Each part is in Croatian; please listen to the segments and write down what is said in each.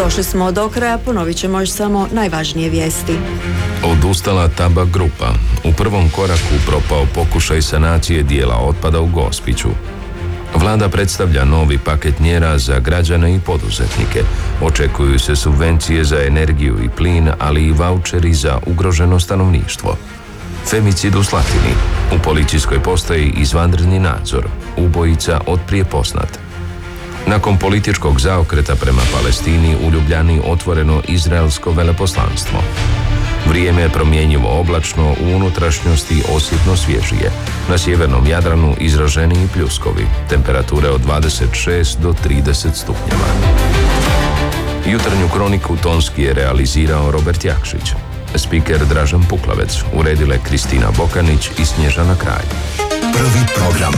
Došli smo do kraja, ponovit ćemo još samo najvažnije vijesti. Odustala Tabak grupa. U prvom koraku propao pokušaj sanacije dijela otpada u Gospiću. Vlada predstavlja novi paket mjera za građane i poduzetnike. Očekuju se subvencije za energiju i plin, ali i vaučeri za ugroženo stanovništvo. Femicid u Slatini. U policijskoj postaji izvanredni nadzor. Ubojica otprije poznat. Nakon političkog zaokreta prema Palestini, u Ljubljani otvoreno izraelsko veleposlanstvo. Vrijeme je promjenjivo oblačno, u unutrašnjosti osjetno svježije. Na sjevernom Jadranu izraženiji pljuskovi. Temperature od 26 do 30 stupnjeva. Jutarnju kroniku tonski je realizirao Robert Jakšić. Spiker Dražen Puklavec, uredile Kristina Bokanić i Snježana Kralj. Prvi program.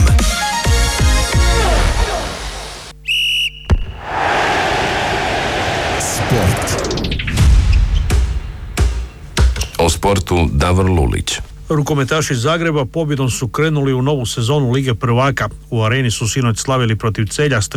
Sport. O sportu Davor Lulić. Rukometaši Zagreba pobjedom su krenuli u novu sezonu Lige prvaka. U Areni su sinoć slavili protiv Celja s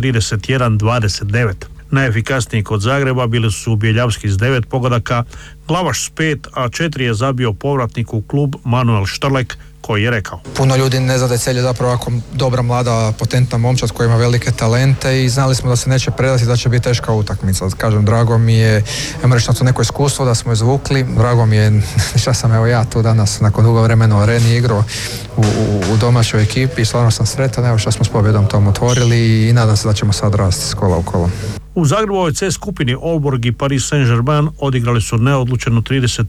31-29. Najefikasniji kod Zagreba bili su Bjeljavski s 9 pogodaka, Glavaš s 5, a 4 je zabio povratnik u klub Manuel Štrlek, koji je rekao: puno ljudi ne zna da je Celje zapravo ovako dobra, mlada, potentna momčad koja ima velike talente i znali smo da se neće predati, da će biti teška utakmica. Kažem, drago mi je, reći na to neko iskustvo da smo izvukli, drago mi je šta sam evo ja tu danas nakon dugo vremena u Areni igrao u domaćoj ekipi i stvarno sam sretan, evo što smo s pobjedom tom otvorili i nadam se da ćemo sad rasti s kola u kolo. U Zagrebovoj C skupini Aalborg i Paris Saint-Germain odigrali su neodlučeno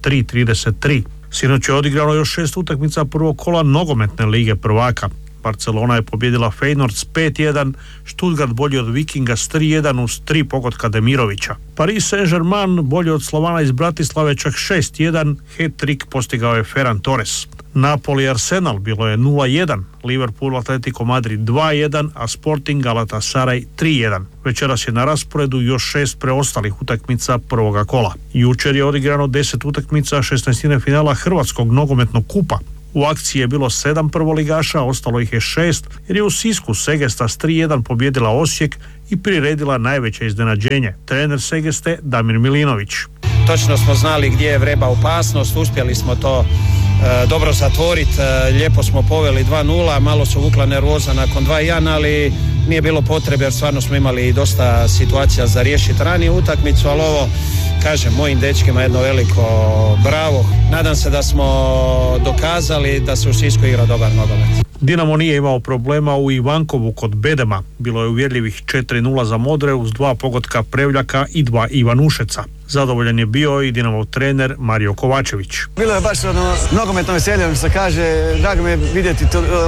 33-33. Sinoć je odigrano još 6 utakmica prvog kola nogometne lige prvaka. Barcelona je pobjedila Feyenoord s 5-1, Stuttgart bolji od Vikinga s 3-1 uz 3 pogotka Demirovića. Paris Saint-Germain bolji od Slovana iz Bratislave čak 6-1, hat-trick postigao je Ferran Torres. Napoli Arsenal bilo je 0-1, Liverpool Atletico Madrid 2-1, a Sporting Galatasaray 3-1. Večeras je na rasporedu još 6 preostalih utakmica prvoga kola. Jučer je odigrano 10 utakmica 16. finala Hrvatskog nogometnog kupa. U akciji je bilo 7 prvoligaša, ostalo ih je 6, jer je u Sisku Segesta s 3-1 pobjedila Osijek i priredila najveće iznenađenje. Trener Segeste Damir Milinović. Točno smo znali gdje je vreba opasnost, uspjeli smo to dobro zatvoriti, lijepo smo poveli 2-0, malo su vukla nervoza nakon 2-1, ali nije bilo potrebe jer stvarno smo imali dosta situacija za riješiti raniju utakmicu, ali ovo, kažem, mojim dečkima jedno veliko bravo. Nadam se da smo dokazali da se u Sisku igra dobar nogomet. Dinamo nije imao problema u Ivankovu kod Bedema. Bilo je uvjerljivih 4-0 za Modre uz 2 pogotka Prevljaka i 2 Ivanušeca. Zadovoljan je bio i Dinamov trener Mario Kovačević. Bilo je baš nogometno veselje, što kaže, drago me vidjeti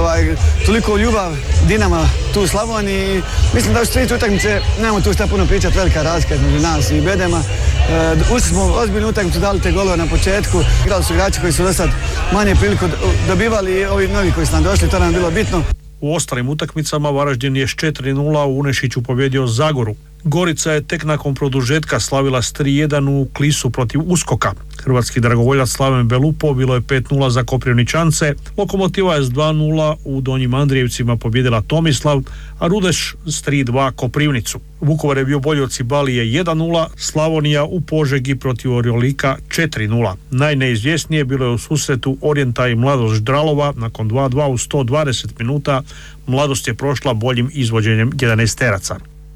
toliko ljubav Dinama tu u Slavoniji. Mislim da u tri utakmice nemamo tu šta puno pričati, velika razlika između nas i Bedema. Ušli smo ozbiljnu utakmicu, dali te golove na početku. Igrali su igrači koji su do sad manje priliku dobivali i ovi novi koji su nam došli, to nam je bilo bitno. U ostalim utakmicama Varaždin je s 4-0 u Unešiću pobjedio Zagoru. Gorica je tek nakon produžetka slavila s 3-1 u Klisu protiv Uskoka. Hrvatski dragovoljac Slaven Belupo bilo je 5-0 za Koprivničance. Lokomotiva je s 2-0 u Donjim Andrijevcima pobjedila Tomislav, a Rudeš s 3-2 Koprivnicu. Vukovar je bio bolji od Cibalije 1-0, Slavonija u Požegi protiv Oriolika 4-0. Najneizvjesnije bilo je u susretu Orijenta i Mladost Ždralova nakon 2-2 u 120 minuta. Mladost je prošla boljim izvođenjem 11-teraca.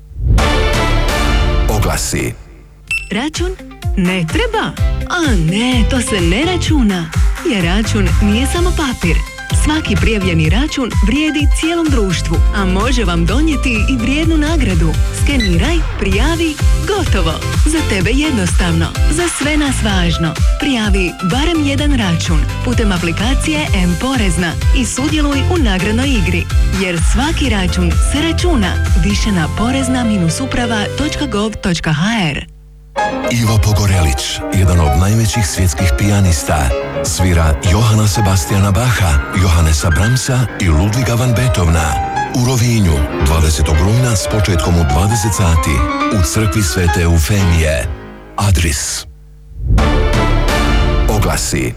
Oglasi. Račun? Ne treba? A ne, to se ne računa. Jer račun nije samo papir. Svaki prijavljeni račun vrijedi cijelom društvu, a može vam donijeti i vrijednu nagradu. Skeniraj, prijavi, gotovo. Za tebe jednostavno, za sve nas važno. Prijavi barem jedan račun putem aplikacije M-Porezna i sudjeluj u nagradnoj igri. Jer svaki račun se računa. Više na porezna-uprava.gov.hr. Ivo Pogorelić, jedan od najvećih svjetskih pijanista, svira Johana Sebastiana Bacha, Johannesa Brahmsa i Ludviga van Beethovena. U Rovinju, 20. rujna s početkom u 20 sati, u crkvi Svete Eufemije. Adris. Oglasi.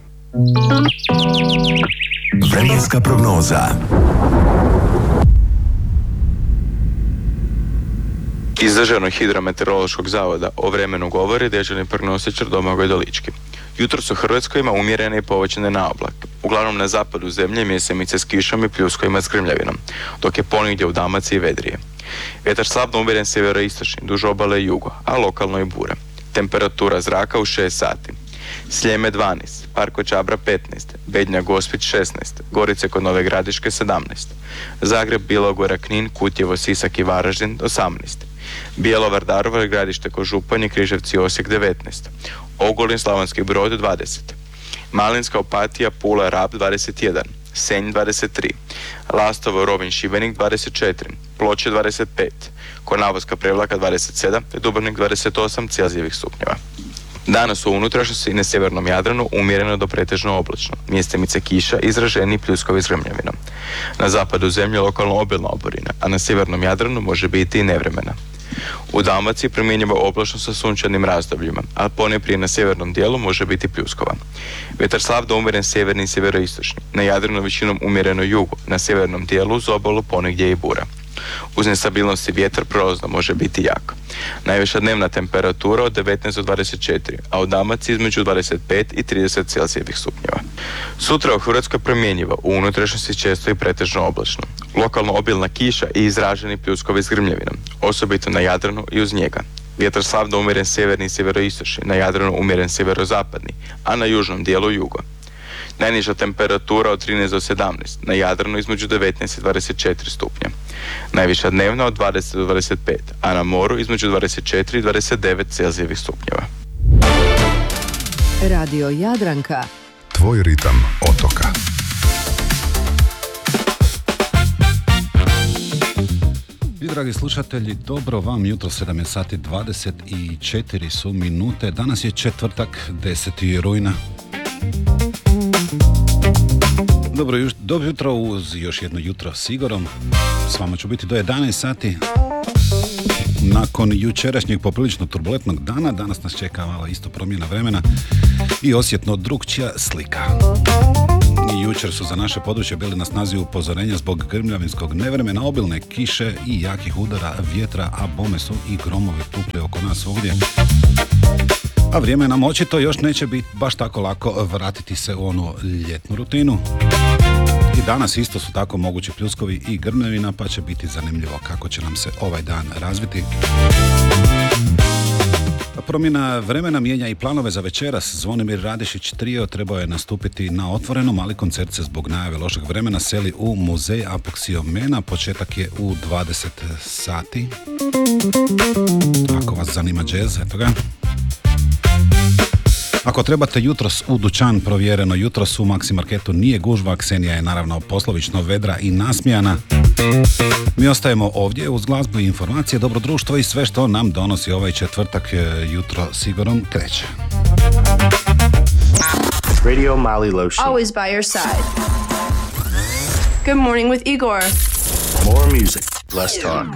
Vremenska prognoza. Iz Državnog hidrometeorološkog zavoda o vremenu govori dežurni prognostičar Domagoj Dolički. Jutros u Hrvatskoj ima umjerene i povećane naoblake. Uglavnom na zapadu zemlje mjesemice s kišom i pljuskovima s grmljavinom, dok je ponegdje u Dalmaciji vedrije. Vjetar slabno umjeren sjeveroistočni, duž obale i jugo, a lokalno i bura. Temperatura zraka u 6 sati. Sljeme 12, Parko Čabra 15, Bednja Gospić 16, Gorice kod Nove Gradiške 17, Zagreb, Bilogora, Knin, Kutjevo, Sisak i Varaždin 18, Bjelovar, Daruvar, Gradište kod Županje, Križevci, Osijek 19, Ogulin, Slavonski Brod 20, Malinska, Opatija, Pula, Rab 21, Senj 23, Lastovo, Rovinj, Šibenik 24, Ploče 25, Konavoska, Prevlaka 27 te Dubrovnik 28 Celzijevih stupnjeva. Danas u unutrašnjosti i na sjevernom Jadranu umjereno do pretežno oblačno, mjestimice kiša i izraženi pljuskovi s grmljavinom. Na zapadu zemlje lokalno obilna oborina, a na sjevernom Jadranu može biti i nevremena. U Dalmaciji primjenjivo oblačno sa sunčanim razdobljima, a ponajprije na sjevernom dijelu može biti pljuskova. Vjetar slab do umjeren sjeverni i sjeveroistočni, na Jadranu većinom umjereno jugo, na sjevernom dijelu uz obalu ponegdje i bura. Uz nestabilnosti vjetar prolazno može biti jak. Najviša dnevna temperatura od 19 do 24, a u Dalmaciji između 25 i 30 Celzijevih stupnjeva. Sutra u Hrvatskoj promjenjivo, u unutrašnjosti često i pretežno oblačno. Lokalno obilna kiša i izraženi pljuskovi s grmljavinom, osobito na Jadranu i uz njega. Vjetar slab do umjeren sjeverni i sjeveroistočni, na Jadranu umjeren sjeverozapadni, a na južnom dijelu jugo. Najniža temperatura od 13 do 17, na Jadranu između 19 i 24 stupnja. Najviša dnevna od 20 do 25, a na moru između 24 i 29 Celzijevih stupnjeva. Radio Jadranka. Tvoj ritam otoka. I dragi slušatelji, dobro vam jutro, 7 sati 24 su minute. Danas je četvrtak, 10. rujna. Dobro jutro uz još jedno jutro s Igorom. S vama ću biti do 11 sati. Nakon jučerašnjeg poprilično turbulentnog dana, danas nas čeka malo isto promjena vremena i osjetno drukčija slika. I jučer su za naše područje bili na snazi upozorenja zbog grmljavinskog nevremena, obilne kiše i jakih udara vjetra, a bome su i gromove tukli oko nas ovdje. A vrijeme nam očito još neće biti baš tako lako vratiti se u onu ljetnu rutinu. I danas isto su tako mogući pljuskovi i grmljavina, pa će biti zanimljivo kako će nam se ovaj dan razviti. Promjena vremena mijenja i planove za večeras. Zvonimir Radišić trio trebao je nastupiti na otvorenom, ali koncert se zbog najave lošeg vremena seli u muzej Apoksiomena. Početak je u 20 sati. Ako vas zanima džez, eto ga. Ako trebate jutros u dućan, provjereno, jutros u Maxi Marketu nije gužva, Ksenija je naravno poslovično vedra i nasmijana. Mi ostajemo ovdje uz glazbu i informacije, dobro društvo i sve što nam donosi ovaj četvrtak. Jutro sigurom kreće. Radio Mali Lotion. Always by your side. Good morning with Igor. More music, less talk.